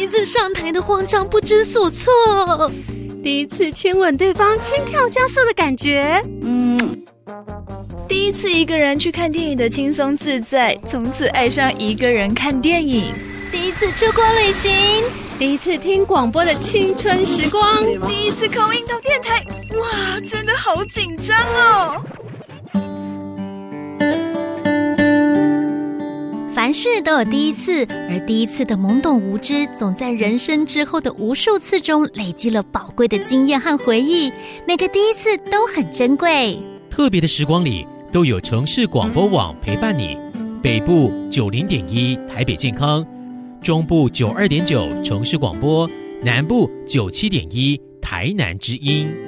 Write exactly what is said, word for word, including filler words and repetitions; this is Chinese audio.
一次上台的慌张不知所措， 第一次亲吻对方心跳加速的感觉， 嗯，第一次一个人去看电影的轻松自在，从此爱上一个人看电影。 第一次出国旅行， 第一次听广播的青春时光， 第一次call in到电台，哇，真的好紧张哦！ 凡事都有第一次，而第一次的懵懂无知，总在人生之后的无数次中累积了宝贵的经验和回忆。每个第一次都很珍贵， 特别的时光里都有城市广播网陪伴你。北部九零点一台北健康，中部九二点九城市广播，南部九七点一台南之音。